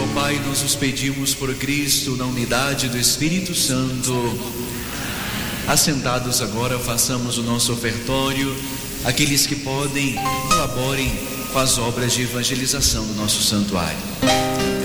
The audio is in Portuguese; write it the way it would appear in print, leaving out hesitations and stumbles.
ao Pai, nós os pedimos por Cristo, na unidade do Espírito Santo. Assentados agora, façamos o nosso ofertório. Aqueles que podem, colaborem com as obras de evangelização do nosso santuário.